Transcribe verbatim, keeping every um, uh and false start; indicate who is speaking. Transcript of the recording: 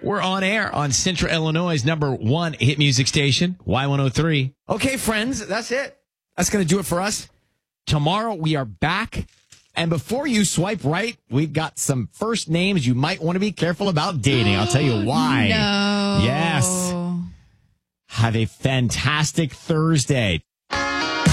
Speaker 1: We're on air on Central Illinois' number one hit music station, Y one oh three. Okay, friends, that's it. That's going to do it for us. Tomorrow, we are back. And before you swipe right, we've got some first names you might want to be careful about dating. I'll tell you why.
Speaker 2: No.
Speaker 1: Yes. Have a fantastic Thursday.